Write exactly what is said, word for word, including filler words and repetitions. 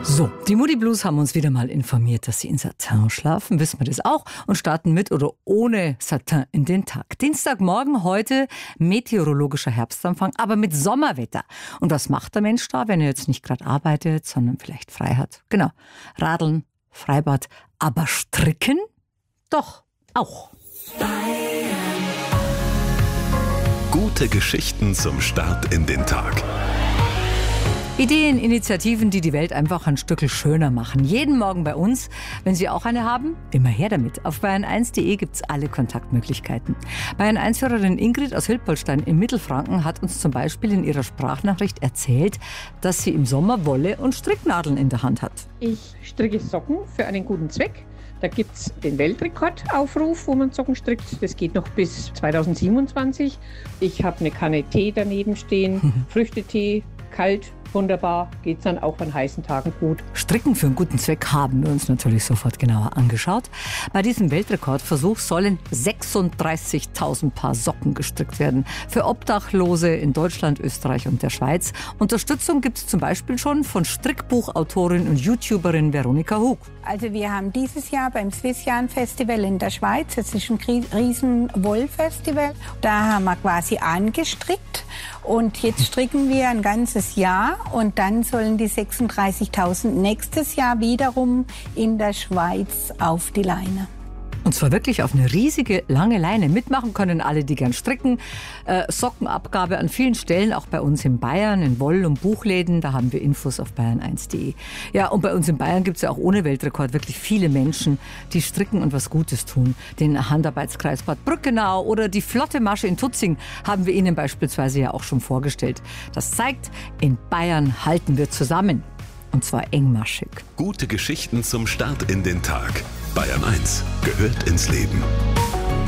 So, die Moody Blues haben uns wieder mal informiert, dass sie in Satin schlafen, wissen wir das auch, und starten mit oder ohne Satin in den Tag. Dienstagmorgen heute meteorologischer Herbstanfang, aber mit Sommerwetter. Und was macht der Mensch da, wenn er jetzt nicht gerade arbeitet, sondern vielleicht frei hat? Genau, Radeln, Freibad, aber stricken? Doch, auch. Gute Geschichten zum Start in den Tag. Ideen, Initiativen, die die Welt einfach ein Stückel schöner machen. Jeden Morgen bei uns. Wenn Sie auch eine haben, immer her damit. Auf bayern eins punkt de gibt's alle Kontaktmöglichkeiten. Bayern eins-Hörerin Ingrid aus Hilpoltstein im Mittelfranken hat uns zum Beispiel in ihrer Sprachnachricht erzählt, dass sie im Sommer Wolle und Stricknadeln in der Hand hat. Ich stricke Socken für einen guten Zweck. Da gibt es den Weltrekordaufruf, wo man Socken strickt. Das geht noch bis zweitausendsiebenundzwanzig. Ich habe eine Kanne Tee daneben stehen, Früchtetee, kalt. Wunderbar, geht's dann auch an heißen Tagen gut. Stricken für einen guten Zweck haben wir uns natürlich sofort genauer angeschaut. Bei diesem Weltrekordversuch sollen sechsunddreißigtausend Paar Socken gestrickt werden. Für Obdachlose in Deutschland, Österreich und der Schweiz. Unterstützung gibt es zum Beispiel schon von Strickbuchautorin und YouTuberin Veronika Hug. Also wir haben dieses Jahr beim Swissjan Festival in der Schweiz, das ist ein riesen Wollfestival, da haben wir quasi angestrickt und jetzt stricken wir ein ganzes Jahr und dann sollen die sechsunddreißigtausend nächstes Jahr wiederum in der Schweiz auf die Leine. Und zwar wirklich auf eine riesige, lange Leine. Mitmachen können alle, die gern stricken. Äh, Sockenabgabe an vielen Stellen, auch bei uns in Bayern, in Woll- und Buchläden. Da haben wir Infos auf bayern eins punkt de. Ja, und bei uns in Bayern gibt es ja auch ohne Weltrekord wirklich viele Menschen, die stricken und was Gutes tun. Den Handarbeitskreis Bad Brückenau oder die Flotte Masche in Tutzing haben wir Ihnen beispielsweise ja auch schon vorgestellt. Das zeigt, in Bayern halten wir zusammen. Und zwar engmaschig. Gute Geschichten zum Start in den Tag. Bayern eins gehört ins Leben.